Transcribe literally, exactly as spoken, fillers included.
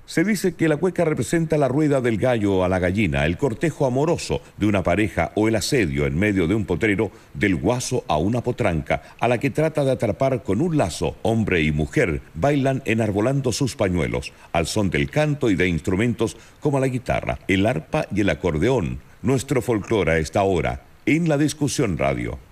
Se dice que la cueca representa la rueda del gallo a la gallina, el cortejo amoroso de una pareja o el asedio en medio de un potrero del guaso a una potranca, a la que trata de atrapar con un lazo. Hombre y mujer bailan enarbolando sus pañuelos, al son del canto y de instrumentos como la guitarra, el arpa y el acordeón. Nuestro folclore a esta hora, en La Discusión Radio.